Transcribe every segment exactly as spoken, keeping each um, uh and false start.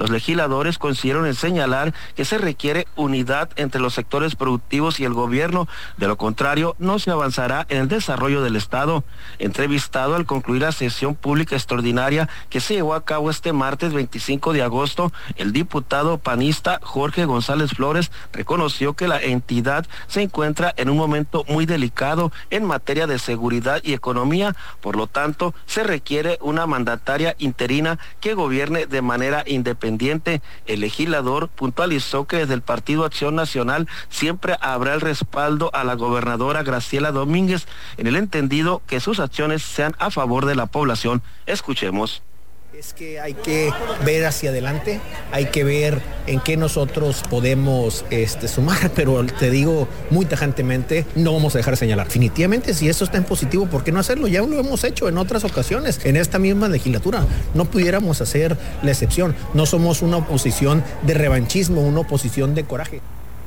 Los legisladores coincidieron en señalar que se requiere unidad entre los sectores productivos y el gobierno, de lo contrario no se avanzará en el desarrollo del Estado. Entrevistado al concluir la sesión pública extraordinaria que se llevó a cabo este martes veinticinco de agosto, el diputado panista Jorge González Flores reconoció que la entidad se encuentra en un momento muy delicado en materia de seguridad y economía, por lo tanto se requiere una mandataria interina que gobierne de manera independiente. El legislador puntualizó que desde el Partido Acción Nacional siempre habrá el respaldo a la gobernadora Graciela Domínguez, en el entendido que sus acciones sean a favor de la población. Escuchemos. Es que hay que ver hacia adelante, hay que ver en qué nosotros podemos este, sumar, pero te digo muy tajantemente, no vamos a dejar de señalar. Definitivamente, si eso está en positivo, ¿por qué no hacerlo? Ya lo hemos hecho en otras ocasiones, en esta misma legislatura. No pudiéramos hacer la excepción. No somos una oposición de revanchismo, una oposición de coraje.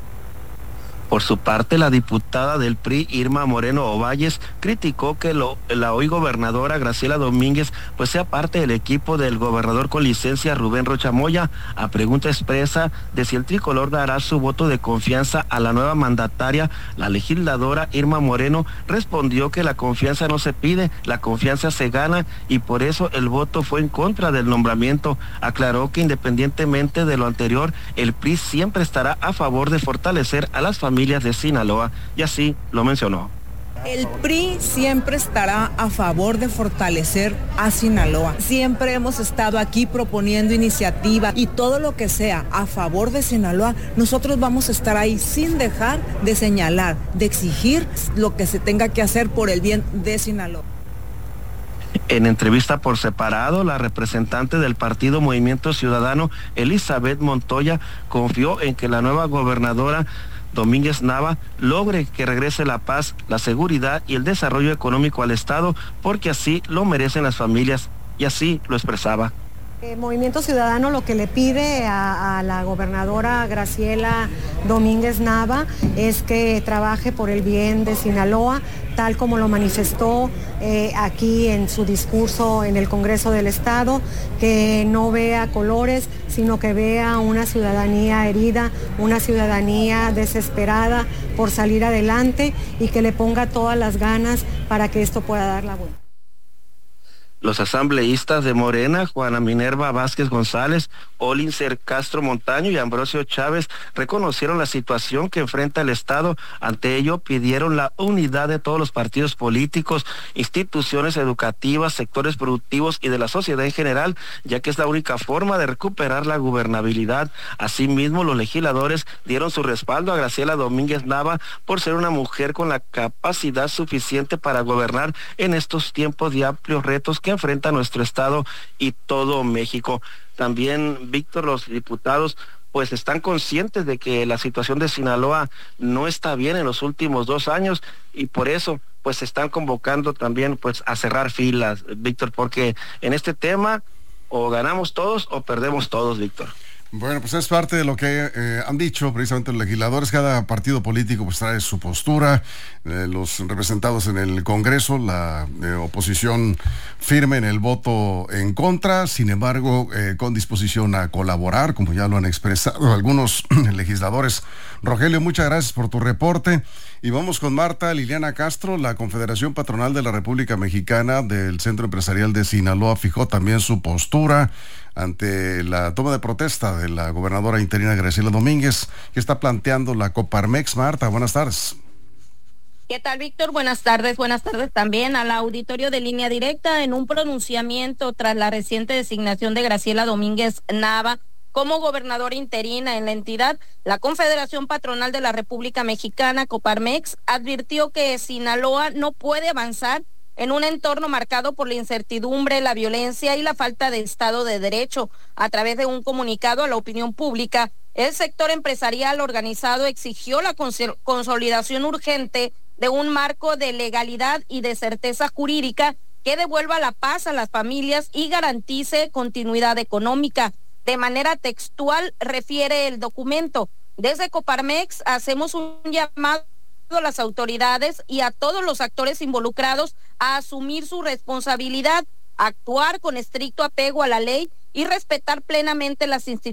Por su parte, la diputada del P R I, Irma Moreno Ovalles, criticó que lo, la hoy gobernadora Graciela Domínguez pues sea parte del equipo del gobernador con licencia Rubén Rocha Moya. A pregunta expresa de si el tricolor dará su voto de confianza a la nueva mandataria, la legisladora Irma Moreno respondió que la confianza no se pide, la confianza se gana, y por eso el voto fue en contra del nombramiento. Aclaró que independientemente de lo anterior, el P R I siempre estará a favor de fortalecer a las familias de Sinaloa, y así lo mencionó. El P R I siempre estará a favor de fortalecer a Sinaloa. Siempre hemos estado aquí proponiendo iniciativa y todo lo que sea a favor de Sinaloa, nosotros vamos a estar ahí sin dejar de señalar, de exigir lo que se tenga que hacer por el bien de Sinaloa. En entrevista por separado, la representante del partido Movimiento Ciudadano, Elizabeth Montoya, confió en que la nueva gobernadora Domínguez Nava logre que regrese la paz, la seguridad y el desarrollo económico al Estado, porque así lo merecen las familias, y así lo expresaba. El Movimiento Ciudadano lo que le pide a, a la gobernadora Graciela Domínguez Nava es que trabaje por el bien de Sinaloa, tal como lo manifestó eh, aquí en su discurso en el Congreso del Estado, que no vea colores, sino que vea una ciudadanía herida, una ciudadanía desesperada por salir adelante, y que le ponga todas las ganas para que esto pueda dar la vuelta. Los asambleístas de Morena, Juana Minerva Vázquez González, Olincer Castro Montaño y Ambrosio Chávez, reconocieron la situación que enfrenta el Estado. Ante ello, pidieron la unidad de todos los partidos políticos, instituciones educativas, sectores productivos y de la sociedad en general, ya que es la única forma de recuperar la gobernabilidad. Asimismo, los legisladores dieron su respaldo a Graciela Domínguez Nava por ser una mujer con la capacidad suficiente para gobernar en estos tiempos de amplios retos que enfrenta nuestro Estado y todo México. También, Víctor, los diputados pues están conscientes de que la situación de Sinaloa no está bien en los últimos dos años, y por eso pues se están convocando también pues a cerrar filas, Víctor, porque en este tema o ganamos todos o perdemos todos, Víctor. Bueno, pues es parte de lo que eh, han dicho precisamente los legisladores. Cada partido político pues trae su postura, eh, los representados en el Congreso, la eh, oposición firme en el voto en contra, sin embargo, eh, con disposición a colaborar, como ya lo han expresado algunos legisladores. Rogelio, muchas gracias por tu reporte. Y vamos con Marta Liliana Castro. La Confederación Patronal de la República Mexicana del Centro Empresarial de Sinaloa fijó también su postura ante la toma de protesta de la gobernadora interina Graciela Domínguez, que está planteando la Coparmex. Marta, buenas tardes. ¿Qué tal, Víctor? Buenas tardes. Buenas tardes también al auditorio de Línea Directa. En un pronunciamiento tras la reciente designación de Graciela Domínguez Nava como gobernadora interina en la entidad, la Confederación Patronal de la República Mexicana, Coparmex, advirtió que Sinaloa no puede avanzar en un entorno marcado por la incertidumbre, la violencia y la falta de Estado de Derecho. A través de un comunicado a la opinión pública, el sector empresarial organizado exigió la cons- consolidación urgente de un marco de legalidad y de certeza jurídica que devuelva la paz a las familias y garantice continuidad económica. De manera textual, refiere el documento: desde Coparmex hacemos un llamado a las autoridades y a todos los actores involucrados a asumir su responsabilidad, actuar con estricto apego a la ley y respetar plenamente las instituciones